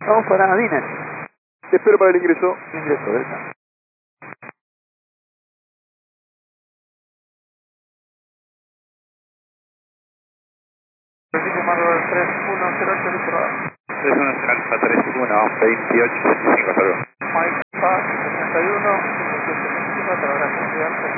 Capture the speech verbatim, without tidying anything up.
Vamos para Diner. Te espero para el ingreso. Ingreso, ¿verdad? tres uno cero ocho, listo, tres uno cero Alfa tres uno veintiocho setenta y cinco, hasta luego. Mike sesenta y uno cincuenta y siete, gracias.